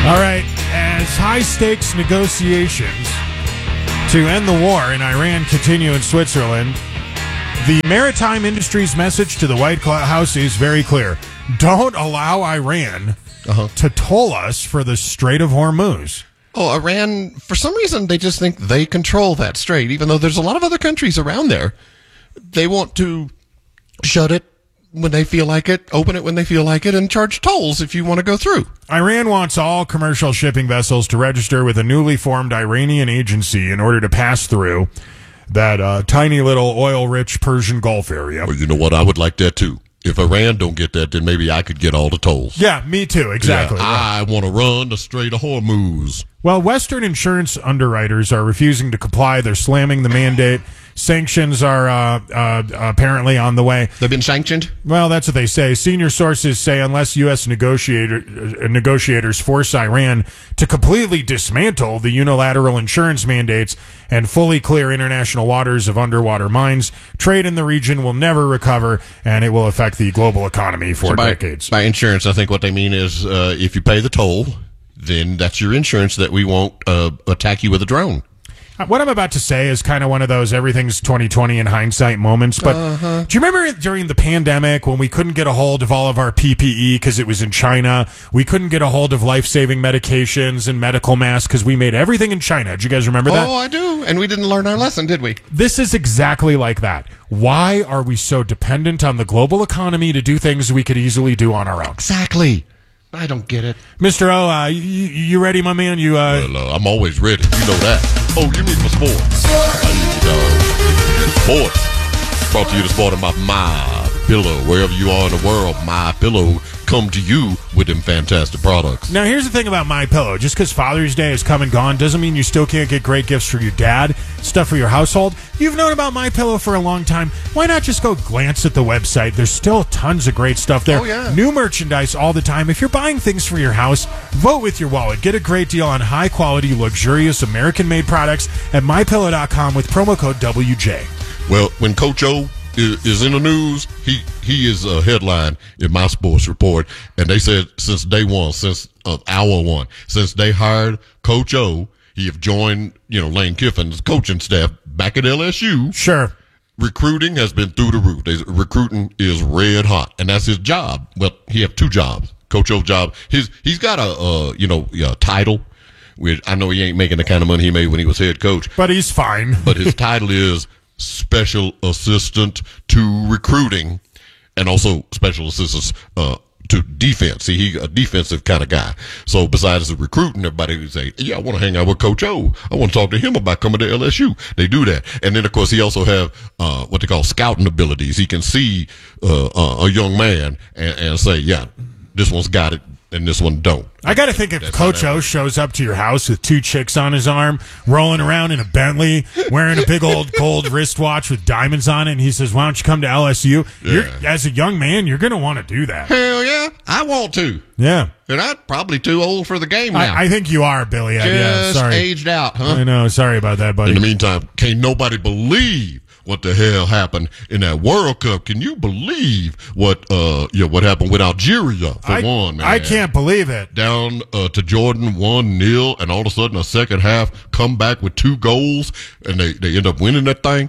All right, as high-stakes negotiations to end the war in Iran continue in Switzerland, the maritime industry's message to the White House is very clear. Don't allow Iran to toll us for the Strait of Hormuz. Oh, Iran, for some reason, they just think they control that strait, even though there's a lot of other countries around there. They want to shut it when they feel like it, open it when they feel like it, and charge tolls if you want to go through. Iran wants all commercial shipping vessels to register with a newly formed Iranian agency in order to pass through that tiny little oil-rich Persian Gulf area. Well, you know what? I would like that, too. If Iran don't get that, then maybe I could get all the tolls. Yeah, me too. Exactly. Yeah, I want to run the Strait of Hormuz. Well, Western insurance underwriters are refusing to comply. They're slamming the mandate. Sanctions are apparently on the way. They've been sanctioned? Well, that's what they say. Senior sources say unless U.S. negotiators force Iran to completely dismantle the unilateral insurance mandates and fully clear international waters of underwater mines, trade in the region will never recover, and it will affect the global economy for decades. By insurance, I think what they mean is if you pay the toll, then that's your insurance that we won't attack you with a drone. What I'm about to say is kind of one of those everything's 2020 in hindsight moments. But do you remember during the pandemic when we couldn't get a hold of all of our PPE because it was in China? We couldn't get a hold of life-saving medications and medical masks because we made everything in China. Do you guys remember that? Oh, I do. And we didn't learn our lesson, did we? This is exactly like that. Why are we so dependent on the global economy to do things we could easily do on our own? Exactly. I don't get it. Mr. O, you ready, my man? Well, I'm always ready. You know that. Oh, you mean for sports? Sports. Brought to you this morning by My Pillow. Wherever you are in the world, My Pillow come to you with them fantastic products. Now, here's the thing about My Pillow. Just because Father's Day has come and gone doesn't mean you still can't get great gifts for your dad, stuff for your household. You've known about My Pillow for a long time. Why not just go glance at the website? There's still tons of great stuff there. Oh, yeah. New merchandise all the time. If you're buying things for your house, vote with your wallet. Get a great deal on high-quality, luxurious, American-made products at MyPillow.com with promo code WJ. Well, when Coach O is in the news, he is a headline in my sports report, and they said since day one, since hour one, since they hired Coach O, he have joined Lane Kiffin's coaching staff back at LSU. Sure. Recruiting has been through the roof. Recruiting is red hot, and that's his job. Well, he have two jobs. Coach O's job. He's got a title. Which I know he ain't making the kind of money he made when he was head coach, but he's fine. But his title is Special Assistant to Recruiting, and also Special Assistant to Defense. See, he's a defensive kind of guy. So besides the recruiting, everybody would say, yeah, I want to hang out with Coach O. I want to talk to him about coming to LSU. They do that. And then, of course, he also have what they call scouting abilities. He can see a young man and say, yeah, this one's got it, and this one don't. I got to think if Coach O shows up to your house with two chicks on his arm, rolling around in a Bentley, wearing a big old gold wristwatch with diamonds on it, and he says, why don't you come to LSU? Yeah. As a young man, you're going to want to do that. Hell yeah, I want to. Yeah. And I'm probably too old for the game now. I think you are, Billy. Just sorry. aged out, huh? I know. Sorry about that, buddy. In the meantime, can't nobody believe what the hell happened in that World Cup. Can you believe what happened with Algeria for one, man? I can't believe it. Down to Jordan 1-0, and all of a sudden a second half come back with 2 goals, and they end up winning that thing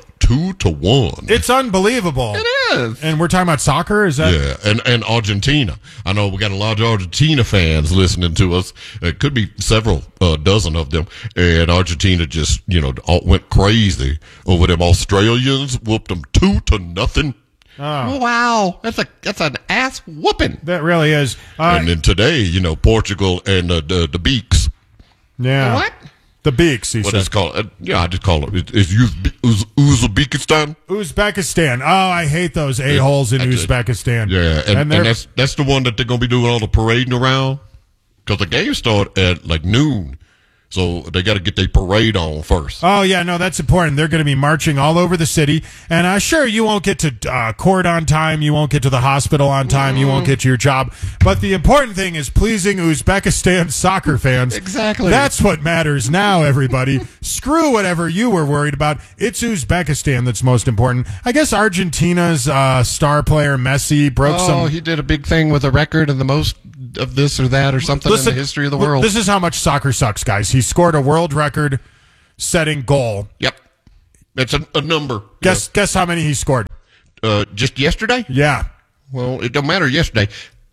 2-1. It's unbelievable. It is. And we're talking about soccer? Is that? Yeah, and Argentina. I know we got a lot of Argentina fans listening to us. It could be several dozen of them. And Argentina just, went crazy over them. Australians whooped them 2-0. Oh, wow. That's an ass whooping. That really is. And then today, Portugal and the Beaks. Yeah. What? The Beaks, he What said. is it called? I just call it. It's Uzbekistan. Uzbekistan. Oh, I hate those a-holes in Uzbekistan. Yeah, and that's the one that they're going to be doing all the parading around. Because the games start at like noon. So they got to get their parade on first. Oh, yeah, no, that's important. They're going to be marching all over the city. And sure, you won't get to court on time. You won't get to the hospital on time. You won't get to your job. But the important thing is pleasing Uzbekistan soccer fans. Exactly. That's what matters now, everybody. Screw whatever you were worried about. It's Uzbekistan that's most important. I guess Argentina's star player Messi broke some... Oh, he did a big thing with a record and the most of this or that or something in the history of the world. This is how much soccer sucks, guys. He scored a world record-setting goal. Yep. It's a number. Guess how many he scored? Just yesterday? Yeah. Well, it don't matter yesterday.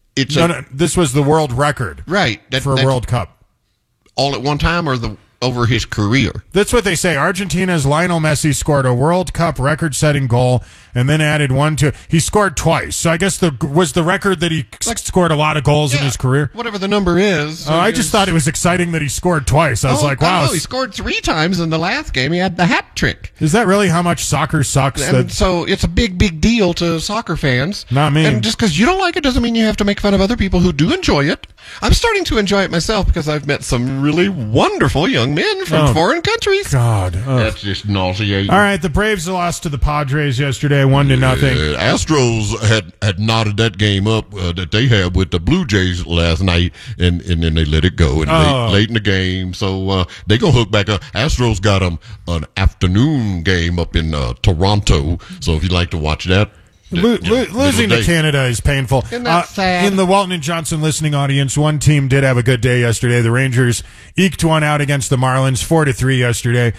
No, this was the world record. Right. For a World Cup. All at one time or over his career? That's what they say. Argentina's Lionel Messi scored a World Cup record-setting goal and then added one to... He scored twice. So I guess was the record that he scored a lot of goals in his career. Whatever the number is. I just thought it was exciting that he scored twice. I was like, wow. He scored 3 times in the last game. He had the hat trick. Is that really how much soccer sucks? And so it's a big, big deal to soccer fans. Not me. And just because you don't like it doesn't mean you have to make fun of other people who do enjoy it. I'm starting to enjoy it myself because I've met some really wonderful young men from foreign countries. God. That's just nauseating. All right, the Braves lost to the Padres yesterday, 1-0. Astros had knotted that game up that they had with the Blue Jays last night, and then they let it go late in the game. So they gonna hook back up. Astros got them an afternoon game up in Toronto. So if you'd like to watch that. Losing to Canada is painful. Isn't that sad? In the Walton and Johnson listening audience, one team did have a good day yesterday. The Rangers eked one out against the Marlins 4-3 yesterday.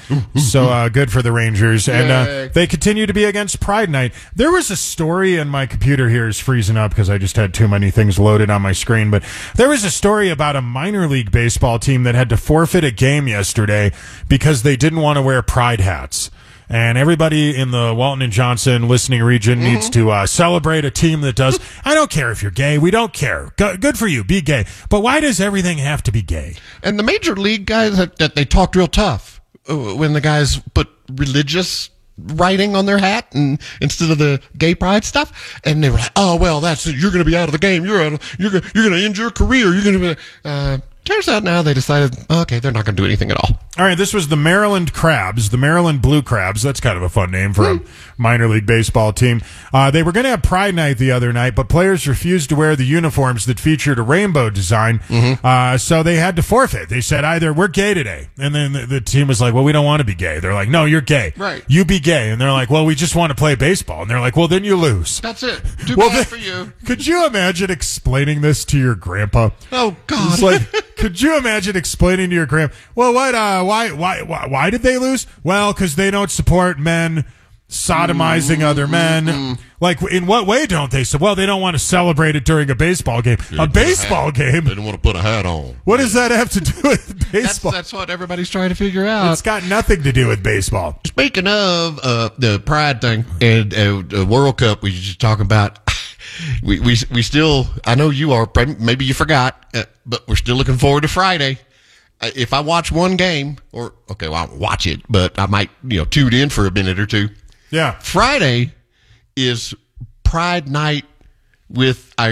So good for the Rangers. And they continue to be against Pride Night. There was a story, and my computer here is freezing up because I just had too many things loaded on my screen. But there was a story about a minor league baseball team that had to forfeit a game yesterday because they didn't want to wear pride hats. And everybody in the Walton and Johnson listening region needs to celebrate a team that does. I don't care if you're gay. We don't care. Good for you. Be gay. But why does everything have to be gay? And the major league guys, that they talked real tough when the guys put religious writing on their hat and instead of the gay pride stuff. And they were like, oh, well, you're going to be out of the game. You're going to end your career. You're going to be... Turns out now they decided, okay, they're not going to do anything at all. All right, this was the Maryland Crabs, the Maryland Blue Crabs. That's kind of a fun name for a minor league baseball team. They were going to have Pride Night the other night, but players refused to wear the uniforms that featured a rainbow design, so they had to forfeit. They said either we're gay today, and then the team was like, well, we don't want to be gay. They're like, no, you're gay. Right. You be gay. And they're like, well, we just want to play baseball. And they're like, well, then you lose. That's it. Too bad for you. Could you imagine explaining this to your grandpa? Oh, God. It's like... Could you imagine explaining to your grandma, well, why did they lose? Well, because they don't support men sodomizing other men. Like, in what way don't they? So, well, they don't want to celebrate it during a baseball game. A baseball game? They don't want to put a hat on. What does that have to do with baseball? That's what everybody's trying to figure out. It's got nothing to do with baseball. Speaking of the pride thing and the World Cup we just talking about, we still, I know you are, maybe you forgot, but we're still looking forward to Friday. If I watch one game, well, I won't watch it, but I might, tune in for a minute or two. Yeah. Friday is Pride Night with the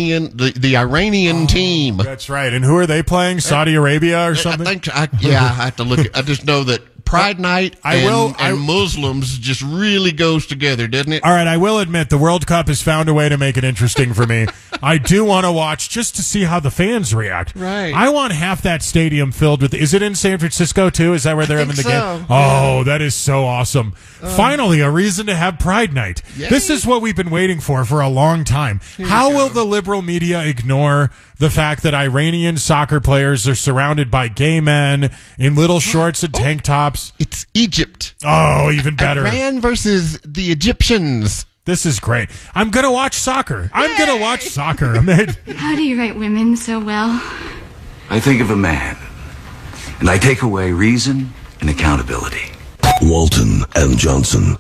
Iranian team. That's right. And who are they playing? Saudi Arabia or something? I have to look. I just know that Pride Night and Muslims just really goes together, doesn't it? All right, I will admit the World Cup has found a way to make it interesting for me. I do want to watch just to see how the fans react. Right. I want half that stadium filled with... Is it in San Francisco, too? Is that where they're having the game? Oh, that is so awesome. Finally, a reason to have Pride Night. Yay. This is what we've been waiting for a long time. How will the liberal media ignore the fact that Iranian soccer players are surrounded by gay men in little shorts and tank tops? It's Egypt. Oh, even better. Iran versus the Egyptians. This is great. I'm going to watch soccer. I'm going to watch soccer. How do you write women so well? I think of a man, and I take away reason and accountability. Walton and Johnson.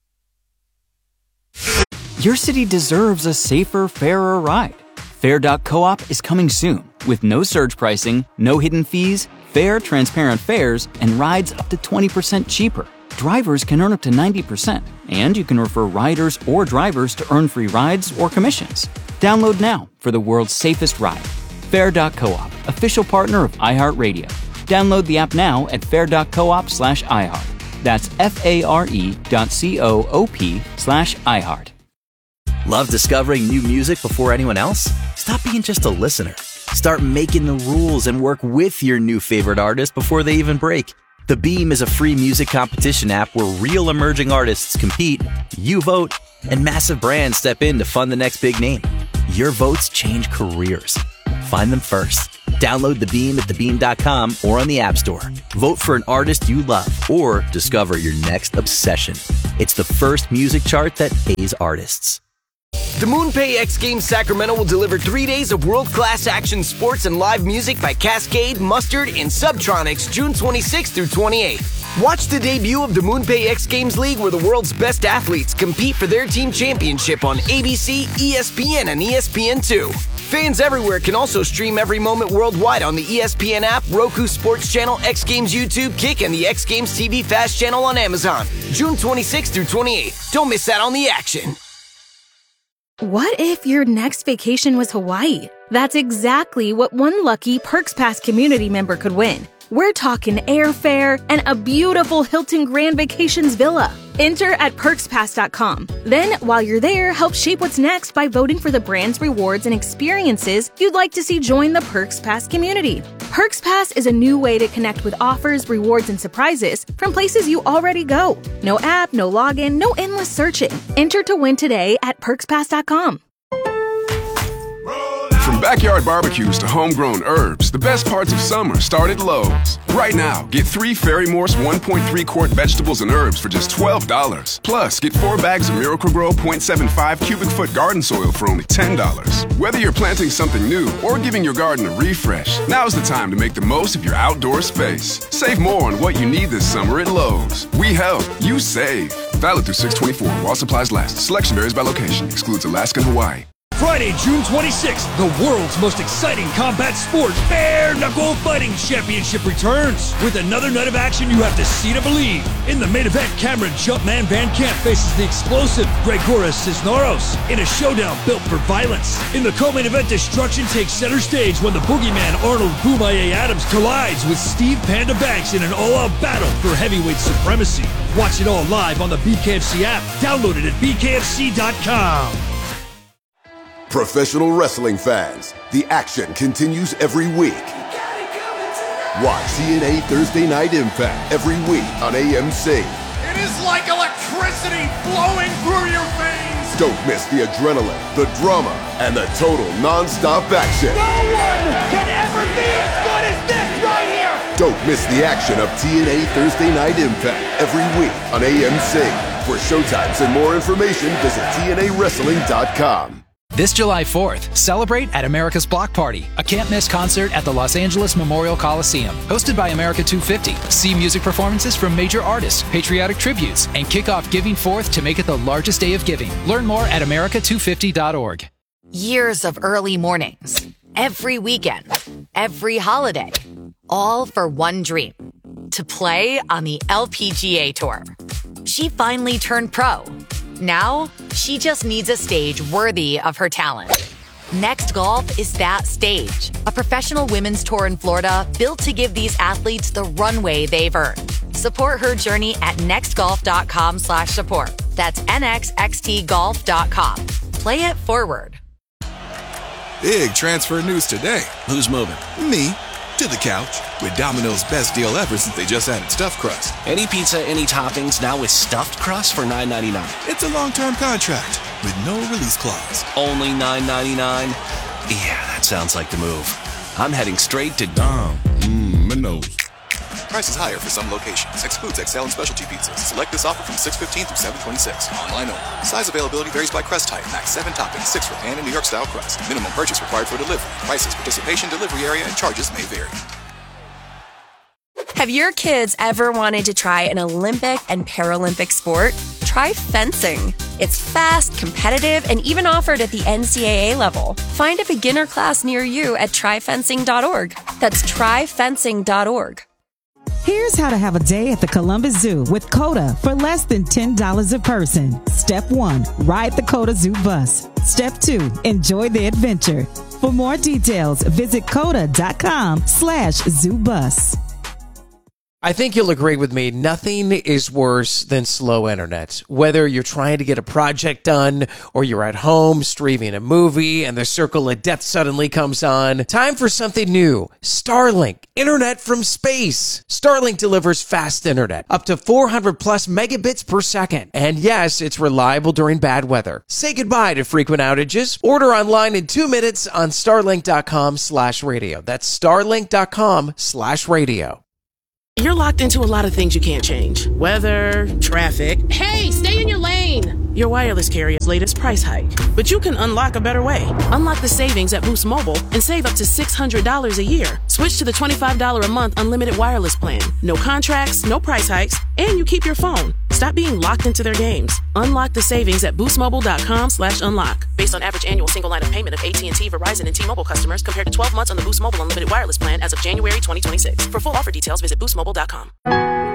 Your city deserves a safer, fairer ride. Fair.coop is coming soon with no surge pricing, no hidden fees, fair, transparent fares, and rides up to 20% cheaper. Drivers can earn up to 90%, and you can refer riders or drivers to earn free rides or commissions. Download now for the world's safest ride. Fair.coop, official partner of iHeartRadio. Download the app now at fair.coop/iHeart. That's FARE.coop/iHeart. Love discovering new music before anyone else? Stop being just a listener. Start making the rules and work with your new favorite artist before they even break. The Beam is a free music competition app where real emerging artists compete, you vote, and massive brands step in to fund the next big name. Your votes change careers. find them first. Download The Beam at thebeam.com or on the App Store. Vote for an artist you love or discover your next obsession. It's the first music chart that pays artists. The MoonPay X Games Sacramento will deliver 3 days of world-class action sports and live music by Cascade, Mustard, and Subtronics June 26th through 28th. Watch the debut of the MoonPay X Games League where the world's best athletes compete for their team championship on ABC, ESPN, and ESPN2. Fans everywhere can also stream every moment worldwide on the ESPN app, Roku Sports Channel, X Games YouTube, Kick, and the X Games TV Fast channel on Amazon. June 26th through 28th. Don't miss out on the action. What if your next vacation was Hawaii? That's exactly what one lucky Perks Pass community member could win. We're talking airfare and a beautiful Hilton Grand Vacations villa. Enter at perkspass.com. Then, while you're there, help shape what's next by voting for the brands, rewards, and experiences you'd like to see join the Perks Pass community. Perks Pass is a new way to connect with offers, rewards, and surprises from places you already go. No app, no login, no endless searching. Enter to win today at perkspass.com. From backyard barbecues to homegrown herbs, the best parts of summer start at Lowe's. Right now, get 3 Ferry-Morse 1.3 quart vegetables and herbs for just $12. Plus, get 4 bags of Miracle-Gro 0.75 cubic foot garden soil for only $10. Whether you're planting something new or giving your garden a refresh, now's the time to make the most of your outdoor space. Save more on what you need this summer at Lowe's. We help, you save. Valid through 6/24 while supplies last. Selection varies by location. Excludes Alaska and Hawaii. Friday, June 26th, the world's most exciting combat sport, Bare Knuckle Fighting Championship returns. With another night of action you have to see to believe. In the main event, Cameron Jumpman Van Camp faces the explosive Gregoras Cisneros in a showdown built for violence. In the co-main event, destruction takes center stage when the boogeyman Arnold Boomaye Adams collides with Steve Panda Banks in an all-out battle for heavyweight supremacy. Watch it all live on the BKFC app. Download it at bkfc.com. Professional wrestling fans, the action continues every week. Watch TNA Thursday Night Impact every week on AMC. It is like electricity flowing through your veins. Don't miss the adrenaline, the drama, and the total non-stop action. No one can ever be as good as this right here. Don't miss the action of TNA Thursday Night Impact every week on AMC. For showtimes and more information, visit TNAWrestling.com. This July 4th, celebrate at America's Block Party, a can't-miss concert at the Los Angeles Memorial Coliseum. Hosted by America 250, see music performances from major artists, patriotic tributes, and kick off Giving Forth to make it the largest day of giving. Learn more at america250.org. Years of early mornings, every weekend, every holiday, all for one dream, to play on the LPGA Tour. She finally turned pro. Now, she just needs a stage worthy of her talent. Next Golf is that stage, a professional women's tour in Florida built to give these athletes the runway they've earned. Support her journey at nextgolf.com/support. That's nxxtgolf.com. Play it forward. Big transfer news today. Who's moving? Me. To the couch with Domino's best deal ever since they just added stuffed crust. Any pizza, any toppings, now with stuffed crust for $9.99. It's a long-term contract with no release clause. Only $9.99? Yeah, that sounds like the move. I'm heading straight to Domino's. Prices higher for some locations. Excludes XL and specialty pizzas. Select this offer from 6/15 through 7/26. Online only. Size availability varies by crust type. Max 7 toppings, 6 for pan and New York style crust. Minimum purchase required for delivery. Prices, participation, delivery area, and charges may vary. Have your kids ever wanted to try an Olympic and Paralympic sport? Try fencing. It's fast, competitive, and even offered at the NCAA level. Find a beginner class near you at tryfencing.org. That's tryfencing.org. Here's how to have a day at the Columbus Zoo with COTA for less than $10 a person. Step 1, ride the COTA Zoo bus. Step 2, enjoy the adventure. For more details, visit COTA.com/zoobus. I think you'll agree with me. Nothing is worse than slow internet. Whether you're trying to get a project done or you're at home streaming a movie and the circle of death suddenly comes on. Time for something new. Starlink. Internet from space. Starlink delivers fast internet. Up to 400 plus megabits per second. And yes, it's reliable during bad weather. Say goodbye to frequent outages. Order online in 2 minutes on starlink.com/radio. That's starlink.com/radio. You're locked into a lot of things you can't change. Weather, traffic. Hey, stay in your lane! Your wireless carrier's latest price hike. But you can unlock a better way. Unlock the savings at Boost Mobile and save up to $600 a year. Switch to the $25 a month unlimited wireless plan. No contracts, no price hikes, and you keep your phone. Stop being locked into their games. Unlock the savings at boostmobile.com/unlock. Based on average annual single line of payment of AT&T, Verizon, and T-Mobile customers compared to 12 months on the Boost Mobile unlimited wireless plan as of January 2026. For full offer details, visit boostmobile.com.